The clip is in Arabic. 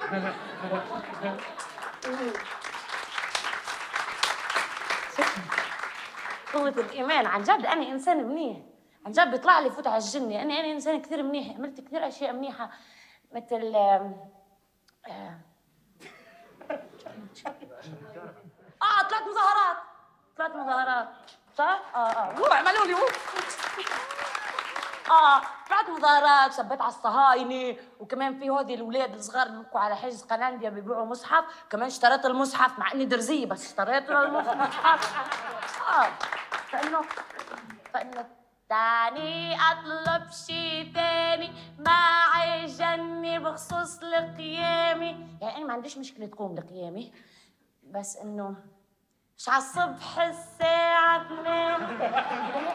قوة الإيمان. عن جد أنا إنسان منيح، عن جد بيطلع لي فوت على الجنة. أنا إنسان كثير منيح، عملت كثير أشياء منيحة مثل طلعت مظاهرات، طلعت مظاهرات صح؟ عملوا لي طلعت مظاهرات، سبيت على الصهاينة، وكمان في هودي الأولاد الصغار اللي بيبكوا على حجز قنانديا بيبيعوا مصحف، كمان اشتريت المصحف مع إني درزية بس اشتريت المصحف. فإنه تاني أطلب شي تاني ما عجني بخصوص القيامي. يعني أنا ما عنديش مشكلة تقوم لقيامي، بس إنه مش على الصبح الساعة 2